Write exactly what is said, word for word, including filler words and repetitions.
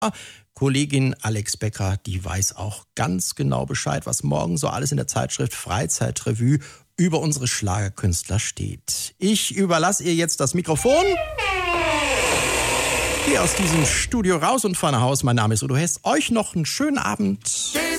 Kollegin Alex Becker, die weiß auch ganz genau Bescheid, was morgen so alles in der Zeitschrift Freizeitrevue über unsere Schlagerkünstler steht. Ich überlasse ihr jetzt das Mikrofon. Gehe aus diesem Studio raus und fahre nach Hause. Mein Name ist Udo Hess. Euch noch einen schönen Abend.